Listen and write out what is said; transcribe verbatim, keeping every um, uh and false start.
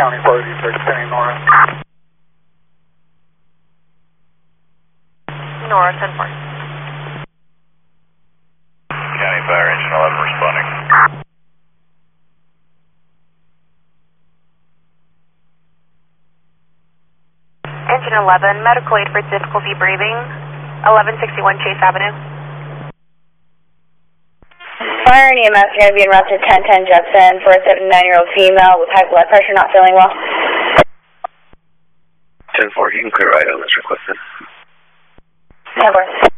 County Fire District, ten North. North, ten four. County Fire, Engine eleven responding. Engine eleven, medical aid for difficulty breathing, eleven sixty-one Chase Avenue. Fire and E M S are going to be en route to ten ten Judson for a seventy-nine-year-old female with high blood pressure, not feeling well. ten four, you can clear right on this request then. ten four.